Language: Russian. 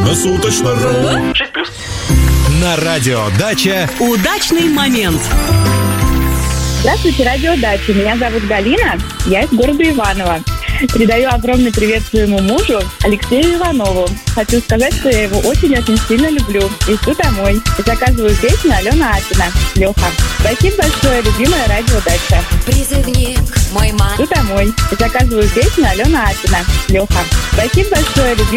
Круглосуточно.ру. 6+. На радио «Дача» Удачный момент. Здравствуйте, радио «Дача». Меня зовут Галина, я из города Иваново. Передаю огромный привет своему мужу Алексею Иванову. Хочу сказать, что я его очень-очень сильно люблю. И жду домой. И заказываю песню Алена Апина. Леха. Спасибо большое, любимая радио «Дача». Призывник мой мать. Жду домой. И заказываю песню Алена Апина. Леха. Спасибо большое, любимая